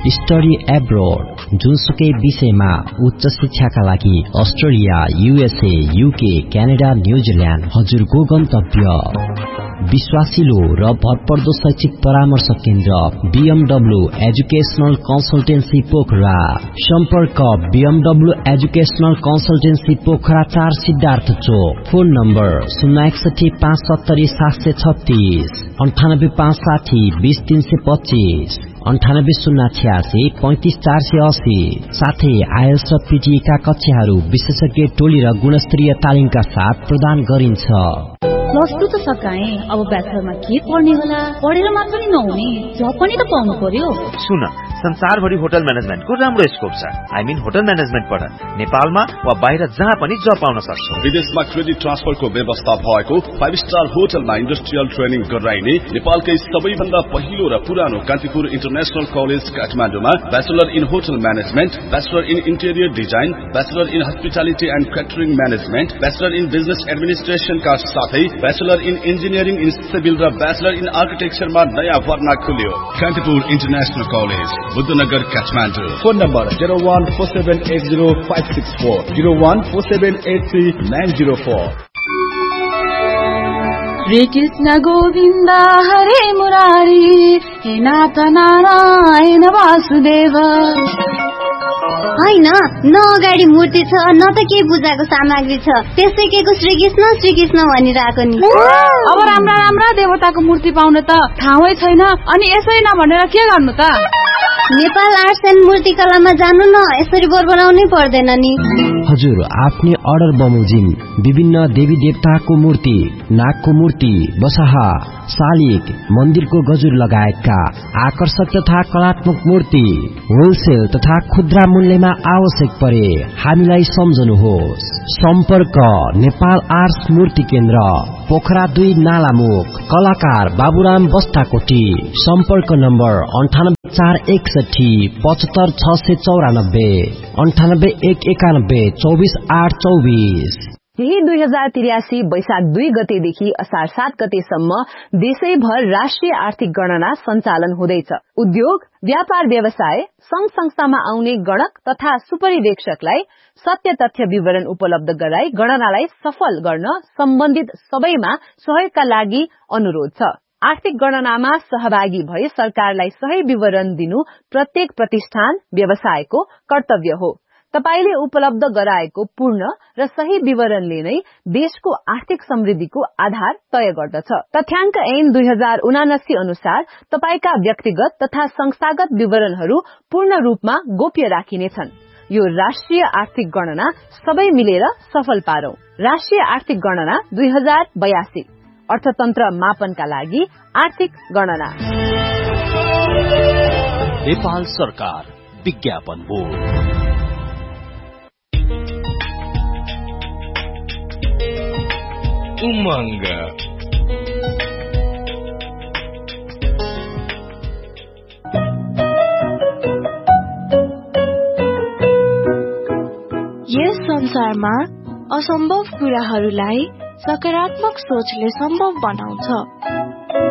Study abroad, जुनसुकै विषयमा उच्च शिक्षाका लागि Australia, USA, UK, Canada, New Zealand हजुरको गन्तव्य। विश्वासिलो र भरपर्दो शैक्षिक परामर्श केन्द्र BMW एजुकेशनल कन्सल्टेन्सी पोखरा। सम्पर्क BMW educational consultancy Pokhara 4 Siddhartha चोक। Phone number 061 570 736, 98 560 20 325, 98 086 35 480। साथै आइएल्स र PTE का कक्षाहरू विशेषज्ञ टोली र गुणस्तरीय तालिमका साथ प्रदान गरिन्छ। प्लस टू त सकाए, अब ब्याचलरमा के पढ्ने होला? पढेर मात्र नि नहुने, जब पनि त पाउनु पर्यो। सुन, संसारभरि होटल म्यानेजमेन्टको राम्रो स्कोप छ। होटल म्यानेजमेन्ट पढ, नेपालमा वा बाहिर जहाँ पनि जब पाउन सक्छौ। विदेशमा क्रेडिट ट्रान्सफरको व्यवस्था भएको 5 स्टार होटलमा इन्डस्ट्रियल ट्रेनिङ गराइने नेपालकै सबैभन्दा पहिलो र पुरानो कान्तिपुर इन्टरनेशनल कलेज काठमाडौँमा bachelor in hotel management, bachelor in interior design, bachelor in hospitality and catering management, bachelor in business एडमिनिस्ट्रेसनका साथै bachelor in engineering in civil र ब्याचलर इन आर्किटेक्चरमा नयाँ भर्ना खुल्यो। Kantipur international college, Buddhnagar, Kathmandu. Phone number 0147805640, 0147839004। Shri Krishna Govind हरे मुरारी, हे नाथ नारायण वासुदेव। हैन, न अगाडि मूर्ति छ न त के पूजाको सामग्री छ, त्यसै केको श्री कृष्ण भनिरहेको नि। अब राम्रा राम्रा देवताको मूर्ति पाउन त ठाउँै छैन, अनि यसै नभनेर के गर्नु त? नेपाल आर्ट्स एन्ड मूर्तिकलामा जानु न, यसरी बरबराउनै पर्दैन नि। हजुर आफ्नै अर्डर बमोजिम विभिन्न देवी देवताको मूर्ति, नागको मूर्ति, बसहा, शालिग, मन्दिरको गजुर लगायतका आकर्षक तथा कलात्मक मूर्ति होलसेल तथा खुद्रा मूल्यमा आवश्यक परे हामीलाई सम्झनुहोस्। सम्पर्क नेपाल आर्ट्स मूर्ति केन्द्र, पोखरा 2 नालामुख, कलाकार बाबुराम बस्ताकोटी। सम्पर्क नम्बर 98 461 75 694, 98 191 24 824। यही 2083 वैशाख 2 गतेदेखि असार 7 गतेसम्म देशैभर राष्ट्रिय आर्थिक गणना सञ्चालन हुँदैछ। उद्योग, व्यापार व्यवसाय, संघ संस्थामा आउने गणक तथा सुपरिवेक्षकलाई सत्य तथ्य विवरण उपलब्ध गराई गणनालाई सफल गर्न सम्बन्धित सबैमा सहयोगका लागि अनुरोध छ। आर्थिक गणनामा सहभागी भई सरकारलाई सही विवरण दिनु प्रत्येक प्रतिष्ठान व्यवसायको कर्तव्य हो। तपाईले उपलब्ध गराएको पूर्ण र सही विवरणले नै देशको आर्थिक समृद्धिको आधार तय गर्दछ। तथ्याङ्क ऐन 2079 अनुसार तपाईका व्यक्तिगत तथा संस्थागत विवरणहरू पूर्ण रूपमा गोप्य राखिनेछन्। यो राष्ट्रिय आर्थिक गणना सबै मिलेर सफल पारौं। राष्ट्रिय आर्थिक गणना 2082, अर्थतन्त्र मापनका लागि आर्थिक गणना। नेपाल सरकार विज्ञापन बोर्ड। उमंग यस संसारमा असम्भव कुराहरूलाई सकारात्मक सोचले सम्भव बनाउँछ।